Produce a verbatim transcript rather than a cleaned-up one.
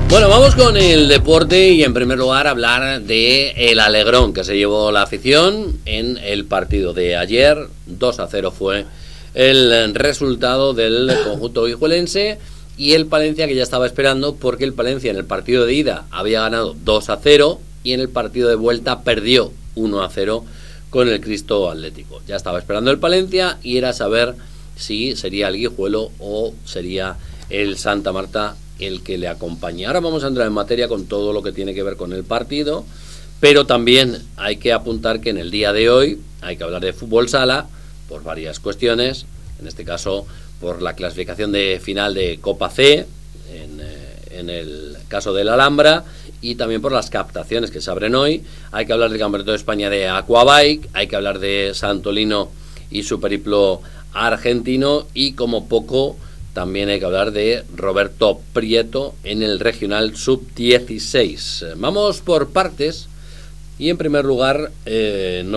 Bueno, vamos con el deporte y en primer lugar hablar de el alegrón que se llevó la afición en el partido de ayer. dos a cero fue el resultado del conjunto guijuelense y el Palencia, que ya estaba esperando, porque el Palencia en el partido de ida había ganado dos a cero y en el partido de vuelta perdió uno a cero con el Cristo Atlético. Ya estaba esperando el Palencia y era saber si sería el Guijuelo o sería el Santa Marta el que le acompañe. Ahora vamos a entrar en materia con todo lo que tiene que ver con el partido, pero también hay que apuntar que en el día de hoy hay que hablar de fútbol sala por varias cuestiones, en este caso por la clasificación de final de Copa C en, eh, en el caso del Alhambra, y también por las captaciones que se abren hoy. Hay que hablar del Campeonato de España de Aquabike, hay que hablar de Santolino y su periplo argentino, y como poco también hay que hablar de Roberto Prieto en el regional sub dieciséis. Vamos por partes y en primer lugar eh, no